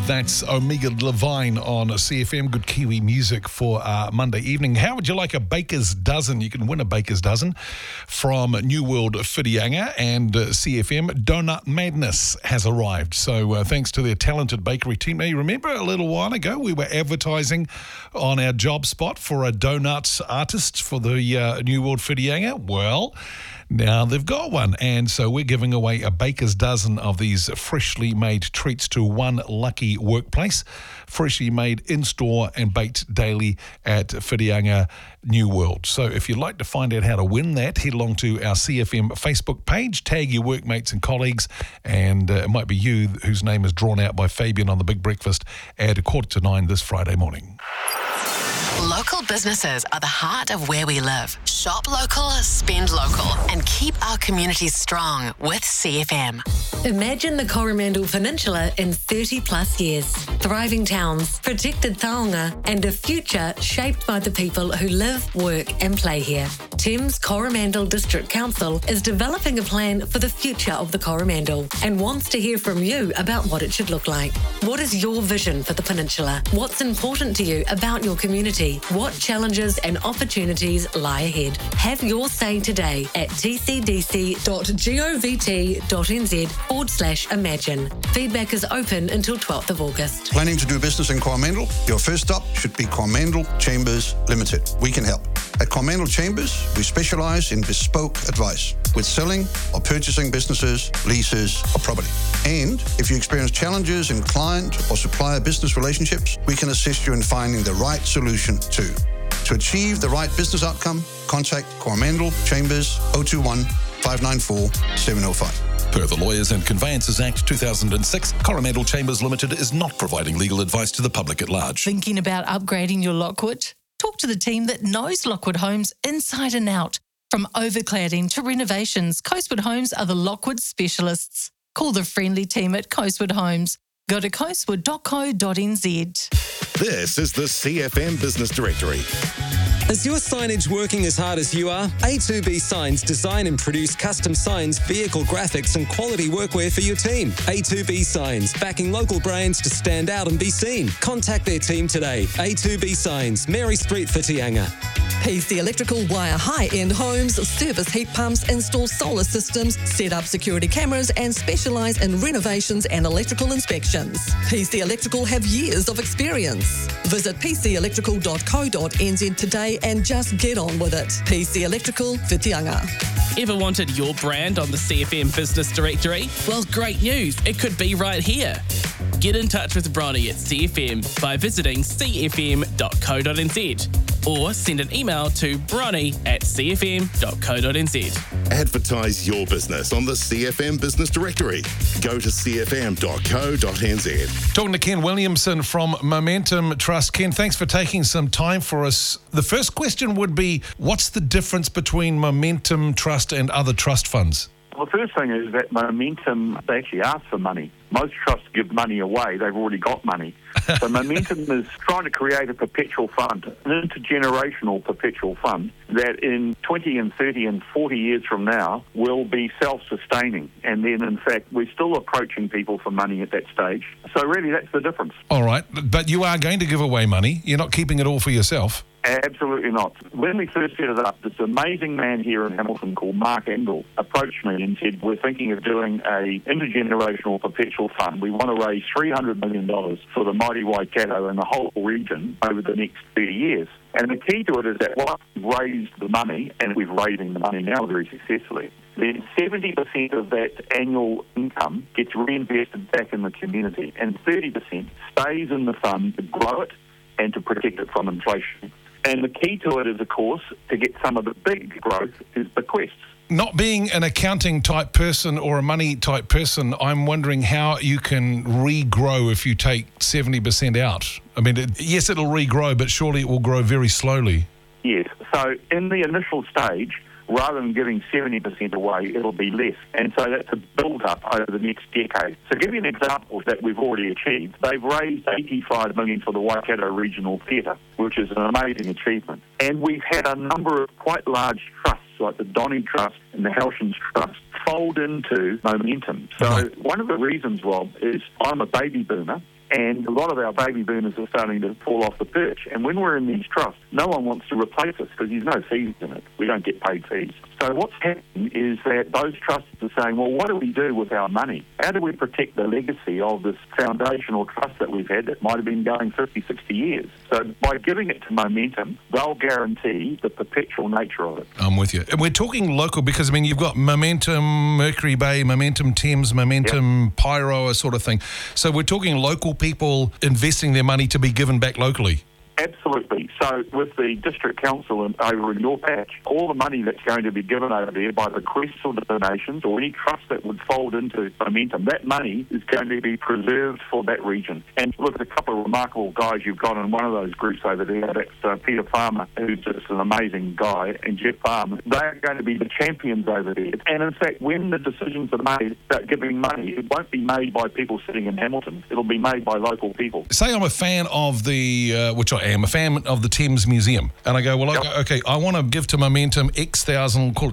That's Omega Levine on CFM. Good Kiwi music for Monday evening. How would you like a baker's dozen? You can win a baker's dozen from New World Whitianga, and CFM Donut Madness has arrived. So thanks to their talented bakery team. Now, you remember a little while ago we were advertising on our job spot for a donuts artist for the New World Whitianga? Well, now they've got one, and so we're giving away a baker's dozen of these freshly made treats to one lucky workplace, freshly made in-store and baked daily at Whitianga New World. So if you'd like to find out how to win that, head along to our CFM Facebook page, tag your workmates and colleagues, and it might be you whose name is drawn out by Fabian on The Big Breakfast at 8:45 this Friday morning. Local businesses are the heart of where we live. Shop local, spend local, and keep our communities strong with CFM. Imagine the Coromandel Peninsula in 30 plus years. Thriving towns, protected taonga, and a future shaped by the people who live, work and play here. Thames Coromandel District Council is developing a plan for the future of the Coromandel and wants to hear from you about what it should look like. What is your vision for the peninsula? What's important to you about your community? What challenges and opportunities lie ahead? Have your say today at tcdc.govt.nz/imagine. Feedback is open until 12th of August. Planning to do business in Coromandel? Your first stop should be Coromandel Chambers Limited. We can help. At Coromandel Chambers, we specialise in bespoke advice with selling or purchasing businesses, leases or property. And if you experience challenges in client or supplier business relationships, we can assist you in finding the right solution too. To achieve the right business outcome, contact Coromandel Chambers 021 594 705. Per the Lawyers and Conveyances Act 2006, Coromandel Chambers Limited is not providing legal advice to the public at large. Thinking about upgrading your Lockwood? Talk to the team that knows Lockwood Homes inside and out. From overcladding to renovations, Coastwood Homes are the Lockwood specialists. Call the friendly team at Coastwood Homes. Go to coastwood.co.nz. This is the CFM Business Directory. Is your signage working as hard as you are? A2B Signs design and produce custom signs, vehicle graphics and quality workwear for your team. A2B Signs, backing local brands to stand out and be seen. Contact their team today. A2B Signs, Mary Street, Whitianga. PC Electrical wire high-end homes, service heat pumps, install solar systems, set up security cameras and specialise in renovations and electrical inspections. PC Electrical have years of experience. Visit pcelectrical.co.nz today and just get on with it. PC Electrical, Whitianga. Ever wanted your brand on the CFM Business Directory? Well, great news. It could be right here. Get in touch with Bronny at CFM by visiting cfm.co.nz or send an email to bronny@cfm.co.nz. Advertise your business on the CFM Business Directory. Go to cfm.co.nz. Talking to Ken Williamson from Momentum Trust. Ken, thanks for taking some time for us. The first question would be, what's the difference between Momentum Trust and other trust funds? Well, the first thing is that Momentum, they actually ask for money. Most trusts give money away. They've already got money. So Momentum is trying to create a perpetual fund, an intergenerational perpetual fund that in 20 and 30 and 40 years from now will be self-sustaining. And then, in fact, we're still approaching people for money at that stage. So really, that's the difference. All right, but you are going to give away money. You're not keeping it all for yourself. Absolutely not. When we first set it up, this amazing man here in Hamilton called Mark Engel approached me and said, we're thinking of doing a intergenerational perpetual fund. We want to raise $300 million for the mighty Waikato and the whole region over the next 30 years. And the key to it is that once we've raised the money, and we're raising the money now very successfully, then 70% of that annual income gets reinvested back in the community, and 30% stays in the fund to grow it and to protect it from inflation. And the key to it is, of course, to get some of the big growth is bequests. Not being an accounting type person or a money type person, I'm wondering how you can regrow if you take 70% out. I mean, yes, it'll regrow, but surely it will grow very slowly. Yes. So in the initial stage, rather than giving 70% away, it'll be less. And so that's a build-up over the next decade. So to give you an example that we've already achieved, they've raised $85 million for the Waikato Regional Theatre, which is an amazing achievement. And we've had a number of quite large trusts, like the Donny Trust and the Helsons Trust, fold into Momentum. So one of the reasons, Rob, is I'm a baby boomer, And a lot of our baby boomers are starting to fall off the perch. And when we're in these trusts, no one wants to replace us because there's no fees in it. We don't get paid fees. So what's happening is that those trusts are saying, well, what do we do with our money? How do we protect the legacy of this foundational trust that we've had that might have been going 50, 60 years? So by giving it to Momentum, they'll guarantee the perpetual nature of it. I'm with you. And we're talking local because, I mean, you've got Momentum Mercury Bay, Momentum Thames, Momentum Pyro, sort of thing. So we're talking local people investing their money to be given back locally. Absolutely. So with the district council over in your patch, all the money that's going to be given over there by bequests or donations or any trust that would fold into Momentum, that money is going to be preserved for that region. And look, a couple of remarkable guys you've got in one of those groups over there. That's Peter Farmer, who's just an amazing guy, and Jeff Farmer. They're going to be the champions over there. And in fact, when the decisions are made about giving money, it won't be made by people sitting in Hamilton. It'll be made by local people. Say I'm a fan of the, which I am, a fan of the Thames Museum, and I go, well, okay, I want to give to Momentum X thousand, call it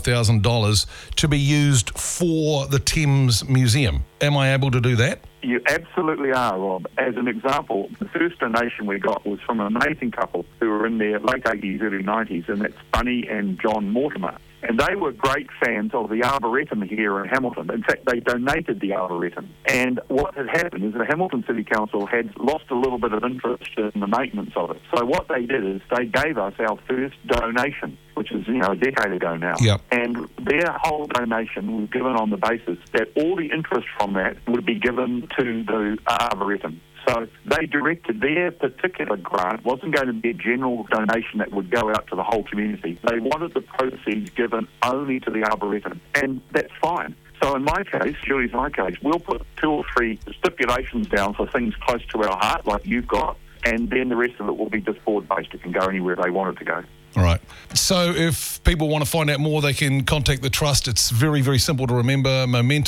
$25,000 to be used for the Thames Museum. Am I able to do that? You absolutely are, Rob. As an example, the first donation we got was from an amazing couple who were in their late 80s, early 90s, and that's Bunny and John Mortimer. And they were great fans of the Arboretum here in Hamilton. In fact, they donated the Arboretum. And what had happened is the Hamilton City Council had lost a little bit of interest in the maintenance of it. So what they did is they gave us our first donation, which is, a decade ago now. Yep. And their whole donation was given on the basis that all the interest from that would be given to the Arboretum. So they directed their particular grant wasn't going to be a general donation that would go out to the whole community. They wanted the proceeds given only to the Arboretum, and that's fine. So in my case, Julie's my case, we'll put 2 or 3 stipulations down for things close to our heart, like you've got, and then the rest of it will be just forward-based. It can go anywhere they want it to go. All right. So if people want to find out more, they can contact the Trust. It's very, very simple to remember,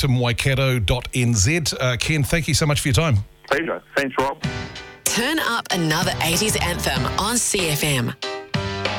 momentumwaikato.nz. Ken, thank you so much for your time. Pleasure. Thanks, Rob. Turn up another 80s anthem on CFM.